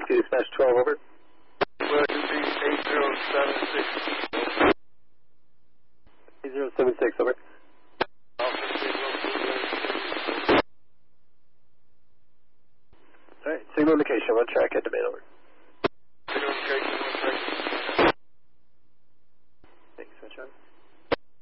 Whiskey Dispatch 12, over. Will you be 8076? 8076, over. Alright, signal indication, 1 track, head to main, over.